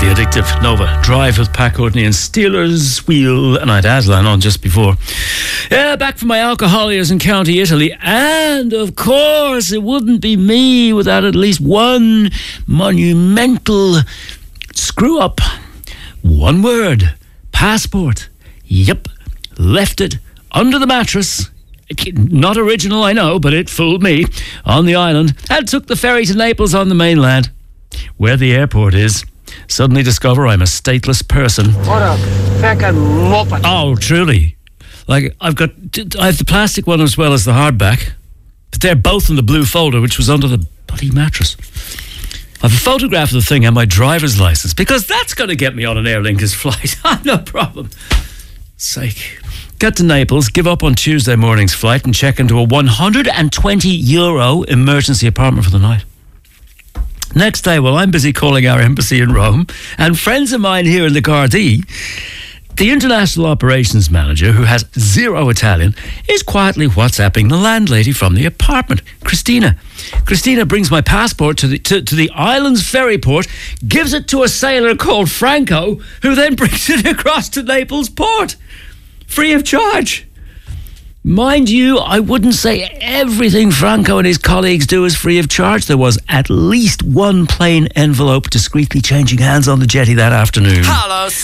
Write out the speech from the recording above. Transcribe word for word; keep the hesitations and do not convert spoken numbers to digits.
the addictive Nova Drive with Pat Courtney and Steelers Wheel, and I had Aslan on just before. Yeah, back from my alcohol years in County Italy, and of course it wouldn't be me without at least one monumental screw up. One word: passport. Yep, left it under the mattress. Not original, I know, but it fooled me. On the island, and took the ferry to Naples on the mainland, where the airport is. Suddenly discover I'm a stateless person. What a fucking muppet. Oh, truly. Like, I've got, I have the plastic one as well as the hardback. But they're both in the blue folder, which was under the bloody mattress. I have a photograph of the thing and my driver's license, because that's going to get me on an Aer Lingus flight. No problem. Sake. Get to Naples, give up on Tuesday morning's flight and check into a one hundred twenty euro emergency apartment for the night. Next day, while I'm busy calling our embassy in Rome and friends of mine here in the Gardaí, the international operations manager, who has zero Italian, is quietly WhatsApping the landlady from the apartment, Christina. Christina brings my passport to the to, to the island's ferry port, gives it to a sailor called Franco, who then brings it across to Naples port, free of charge. Mind you, I wouldn't say everything Franco and his colleagues do is free of charge. There was at least one plain envelope discreetly changing hands on the jetty that afternoon. Hello,